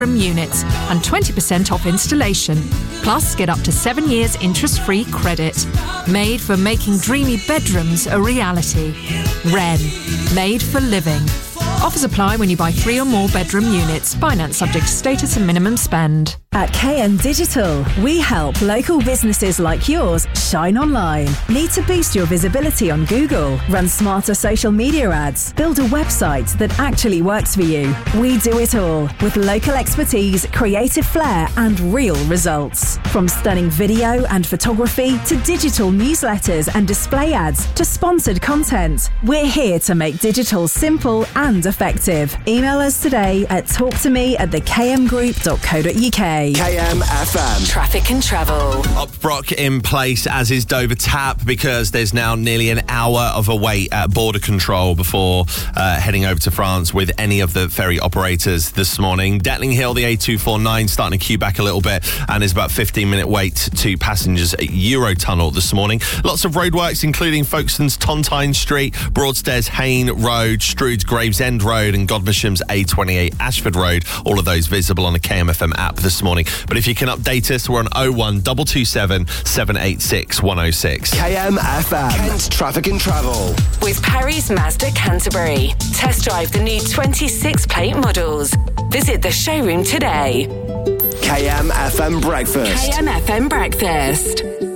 units and 20% off installation. Plus, get up to 7 years interest-free credit. Made for making dreamy bedrooms a reality. Wren. Made for living. Offers apply when you buy 3 or more bedroom units. Finance subject to status and minimum spend. At KM Digital, we help local businesses like yours shine online. Need to boost your visibility on Google? Run smarter social media ads? Build a website that actually works for you? We do it all with local expertise, creative flair and real results. From stunning video and photography to digital newsletters and display ads to sponsored content, we're here to make digital simple and effective. Email us today at talktome@thekmgroup.co.uk. KM FM. Traffic and travel. Upbrook in place, as is Dover Tap, because there's now nearly an hour of a wait at border control before heading over to France with any of the ferry operators this morning. Detling Hill, the A249, starting to queue back a little bit, and there's about 15-minute wait to passengers at Eurotunnel this morning. Lots of roadworks, including Folkestone's Tontine Street, Broadstairs Hayne Road, Strood's Gravesend Road, and Godmersham's A28 Ashford Road. All of those visible on the KMFM app this morning. But if you can update us, we're on 01227 786 106. KMFM. Kent Traffic and Travel. With Parry's Mazda Canterbury. Test drive the new 26 plate models. Visit the showroom today. KMFM Breakfast. KMFM Breakfast.